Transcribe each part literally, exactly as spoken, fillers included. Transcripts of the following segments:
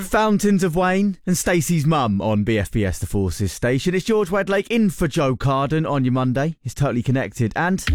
Fountains of Wayne and Stacey's mum on B F B S The Forces station. It's George Wedlake in for Joe Carden on your Monday. It's Totally Connected, and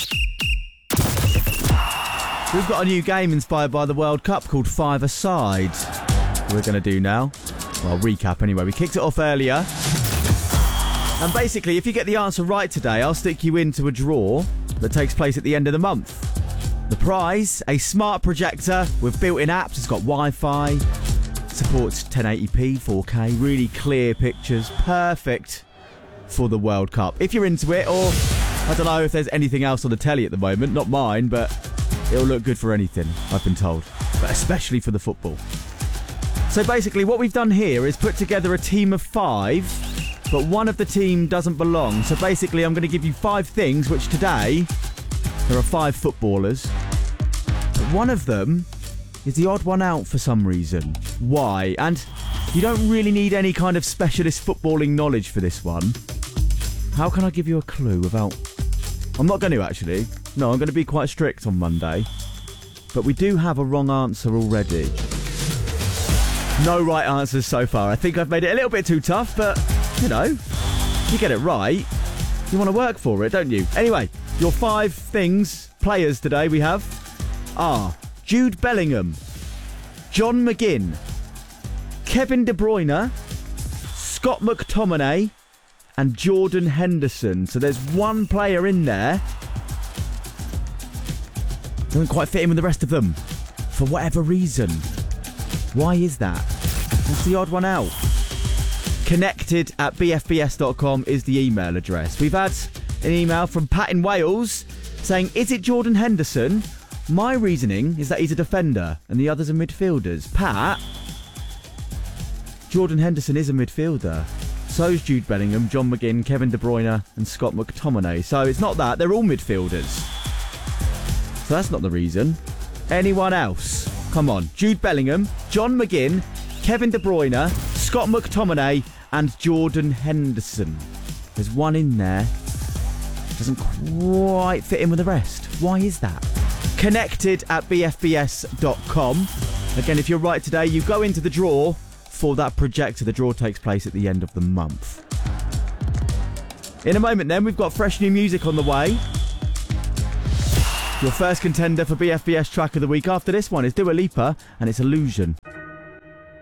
we've got a new game inspired by the World Cup called Five-A-Side. We're going to do now. Well, recap anyway. We kicked it off earlier. And basically, if you get the answer right today, I'll stick you into a draw that takes place at the end of the month. The prize, a smart projector with built-in apps. It's got Wi-Fi, supports ten eighty p, four K, really clear pictures, perfect for the World Cup. If you're into it, or I don't know if there's anything else on the telly at the moment, not mine, but it'll look good for anything, I've been told, but especially for the football. So basically what we've done here is put together a team of five, but one of the team doesn't belong. So basically I'm going to give you five things, which today there are five footballers, but one of them is the odd one out for some reason. Why? And you don't really need any kind of specialist footballing knowledge for this one. How can I give you a clue without... I'm not going to, actually. No, I'm going to be quite strict on Monday. But we do have a wrong answer already. No right answers so far. I think I've made it a little bit too tough, but, you know, if you get it right, you want to work for it, don't you? Anyway, your five things, players today we have, are Jude Bellingham, John McGinn, Kevin De Bruyne, Scott McTominay, and Jordan Henderson. So there's one player in there doesn't quite fit in with the rest of them for whatever reason. Why is that? What's the odd one out? Connected at b f b s dot com is the email address. We've had an email from Pat in Wales saying, is it Jordan Henderson? My reasoning is that he's a defender and the others are midfielders. Pat, Jordan Henderson is a midfielder. So is Jude Bellingham, John McGinn, Kevin De Bruyne and Scott McTominay. So it's not that. They're all midfielders. So that's not the reason. Anyone else? Come on. Jude Bellingham, John McGinn, Kevin De Bruyne, Scott McTominay and Jordan Henderson. There's one in there. Doesn't quite fit in with the rest. Why is that? Connected at b f b s dot com. Again, if you're right today, you go into the draw for that projector. The draw takes place at the end of the month. In a moment then, we've got fresh new music on the way. Your first contender for B F B S Track of the Week after this one is Dua Lipa and it's Illusion.